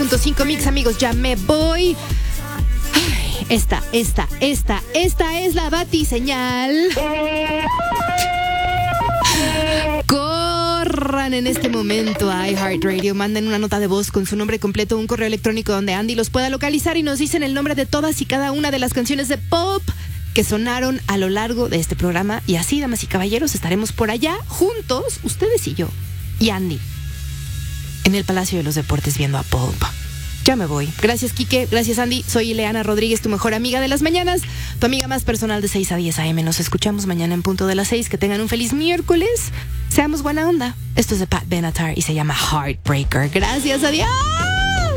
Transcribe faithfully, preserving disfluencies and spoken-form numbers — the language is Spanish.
punto cinco Mix, amigos, ya me voy. Ay, esta, esta, esta, esta es la batiseñal. Corran en este momento a iHeartRadio, manden una nota de voz con su nombre completo, un correo electrónico donde Andy los pueda localizar y nos dicen el nombre de todas y cada una de las canciones de pop que sonaron a lo largo de este programa. Y así, damas y caballeros, estaremos por allá juntos, ustedes y yo y Andy, en el Palacio de los Deportes viendo a Pop. Ya me voy. Gracias, Quique. Gracias, Andy. Soy Ileana Rodríguez, tu mejor amiga de las mañanas, tu amiga más personal de seis a diez a eme. Nos escuchamos mañana en punto de las seis. Que tengan un feliz miércoles. Seamos buena onda. Esto es de Pat Benatar y se llama Heartbreaker. Gracias, adiós.